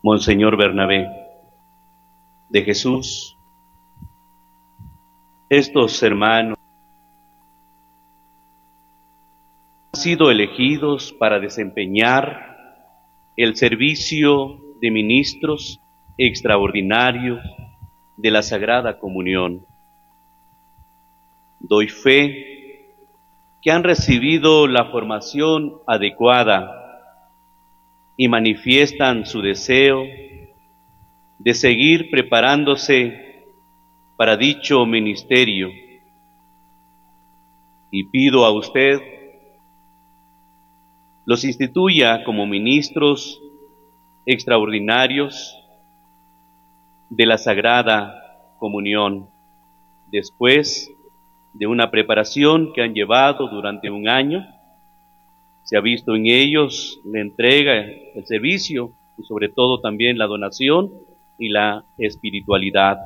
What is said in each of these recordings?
Monseñor Bernabé. De Jesús, estos hermanos han sido elegidos para desempeñar el servicio de ministros extraordinarios de la Sagrada Comunión. Doy fe que han recibido la formación adecuada y manifiestan su deseo de seguir preparándose para dicho ministerio. Y pido a usted los instituya como ministros extraordinarios de la Sagrada Comunión, después de una preparación que han llevado durante un año. Se ha visto en ellos la entrega, el servicio y sobre todo también la donación y la espiritualidad.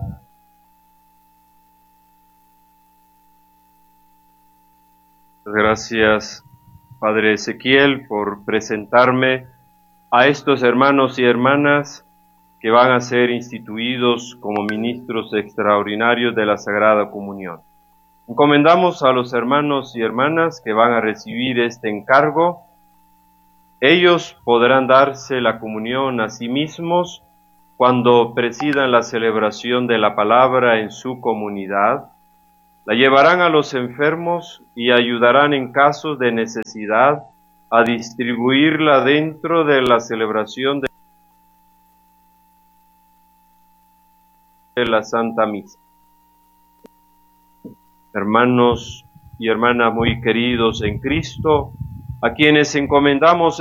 Gracias, Padre Ezequiel, por presentarme a estos hermanos y hermanas que van a ser instituidos como ministros extraordinarios de la Sagrada Comunión. Encomendamos a los hermanos y hermanas que van a recibir este encargo. Ellos podrán darse la comunión a sí mismos cuando presidan la celebración de la palabra en su comunidad. La llevarán a los enfermos y ayudarán en casos de necesidad a distribuirla dentro de la celebración de la Santa Misa. Hermanos y hermanas muy queridos en Cristo, a quienes encomendamos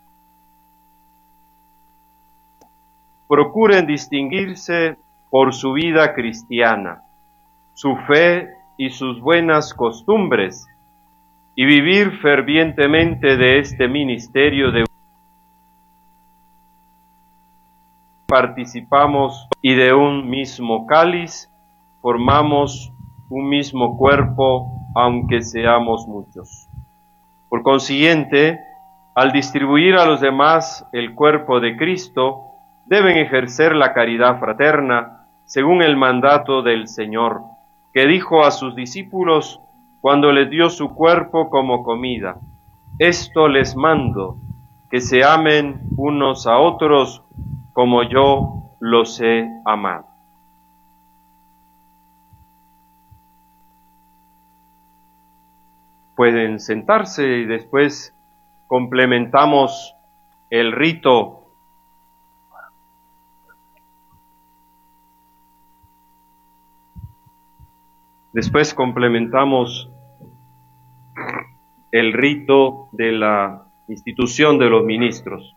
procuren distinguirse por su vida cristiana, su fe y sus buenas costumbres, y vivir fervientemente de este ministerio de participamos y de un mismo cáliz formamos un mismo cuerpo, aunque seamos muchos. Por consiguiente, al distribuir a los demás el cuerpo de Cristo, deben ejercer la caridad fraterna, según el mandato del Señor, que dijo a sus discípulos cuando les dio su cuerpo como comida: esto les mando, que se amen unos a otros como yo los he amado. Pueden sentarse y después complementamos el rito. Después complementamos el rito de la institución de los ministros.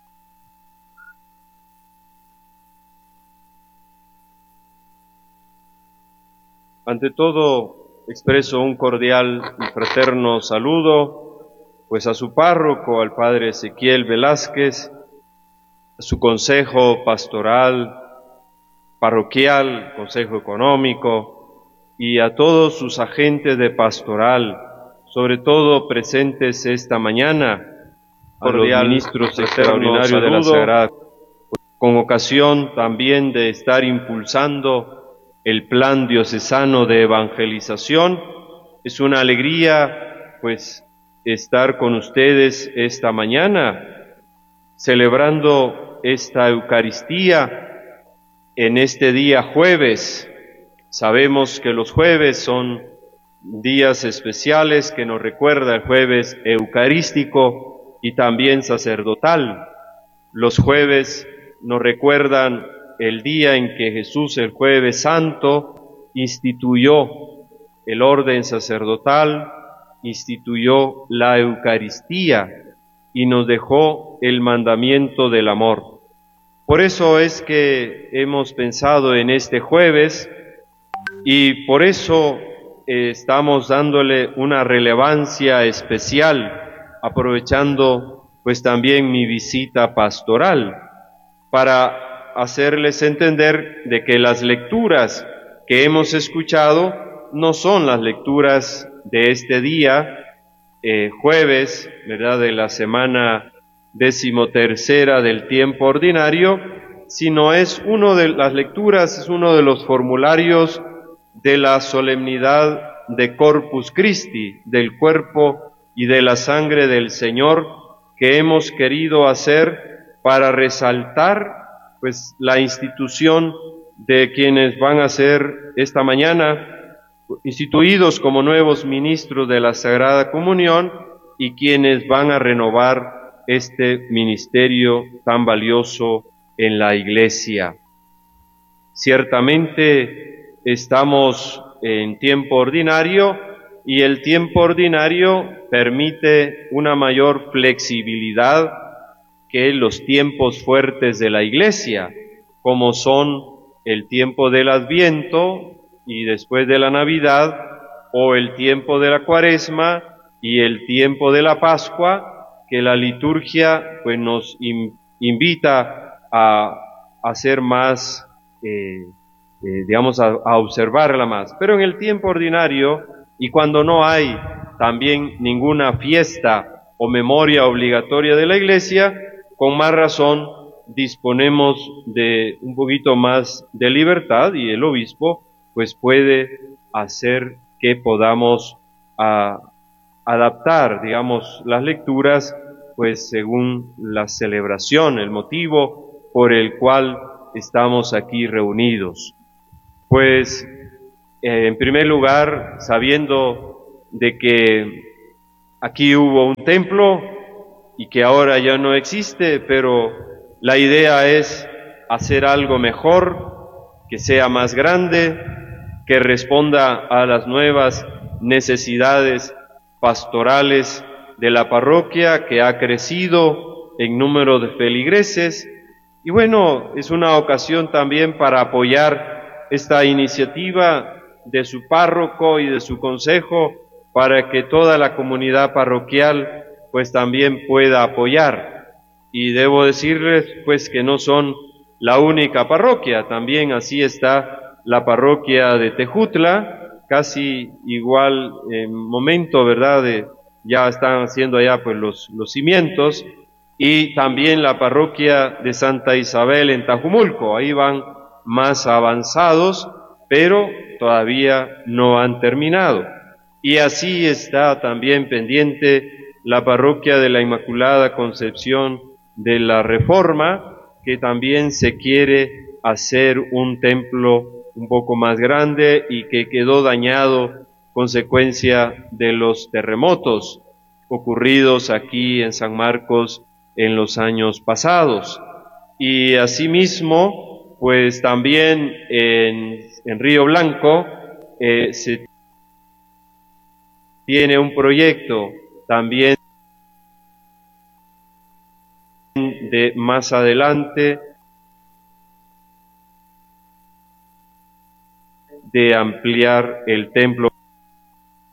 Ante todo, expreso un cordial y fraterno saludo, pues a su párroco, al padre Ezequiel Velázquez, a su consejo pastoral, parroquial, consejo económico, y a todos sus agentes de pastoral, sobre todo presentes esta mañana, a los ministros extraordinarios de la Sagrada, con ocasión también de estar impulsando el plan diocesano de evangelización. Es una alegría, pues, estar con ustedes esta mañana, celebrando esta Eucaristía en este día jueves. Sabemos que los jueves son días especiales que nos recuerda el jueves eucarístico y también sacerdotal. Los jueves nos recuerdan el día en que Jesús, el jueves santo, instituyó el orden sacerdotal, instituyó la Eucaristía y nos dejó el mandamiento del amor. Por eso es que hemos pensado en este jueves y por eso estamos dándole una relevancia especial, aprovechando pues también mi visita pastoral, para hacerles entender de que las lecturas que hemos escuchado no son las lecturas de este día, jueves, ¿verdad?, de la semana 13ª del tiempo ordinario, sino es uno de las lecturas, es uno de los formularios de la solemnidad de Corpus Christi, del cuerpo y de la sangre del Señor, que hemos querido hacer para resaltar pues la institución de quienes van a ser esta mañana instituidos como nuevos ministros de la Sagrada Comunión y quienes van a renovar este ministerio tan valioso en la Iglesia. Ciertamente estamos en tiempo ordinario y el tiempo ordinario permite una mayor flexibilidad que los tiempos fuertes de la Iglesia, como son el tiempo del Adviento y después de la Navidad, o el tiempo de la Cuaresma y el tiempo de la Pascua, que la liturgia pues nos invita a hacer más, a observarla más. Pero en el tiempo ordinario, y cuando no hay también ninguna fiesta o memoria obligatoria de la Iglesia, con más razón disponemos de un poquito más de libertad y el obispo pues puede hacer que podamos adaptar, digamos, las lecturas pues según la celebración, el motivo por el cual estamos aquí reunidos. Pues en primer lugar, sabiendo de que aquí hubo un templo y que ahora ya no existe, pero la idea es hacer algo mejor, que sea más grande, que responda a las nuevas necesidades pastorales de la parroquia, que ha crecido en número de feligreses. Y bueno, es una ocasión también para apoyar esta iniciativa de su párroco y de su consejo, para que toda la comunidad parroquial pues también pueda apoyar. Y debo decirles pues que no son la única parroquia, también así está la parroquia de Tejutla, casi igual momento, ¿verdad? Ya están haciendo allá pues los cimientos, y también la parroquia de Santa Isabel en Tajumulco, ahí van más avanzados, pero todavía no han terminado. Y así está también pendiente la parroquia de la Inmaculada Concepción de la Reforma, que también se quiere hacer un templo un poco más grande y que quedó dañado consecuencia de los terremotos ocurridos aquí en San Marcos en los años pasados. Y asimismo, pues también en Río Blanco se tiene un proyecto también de más adelante de ampliar el templo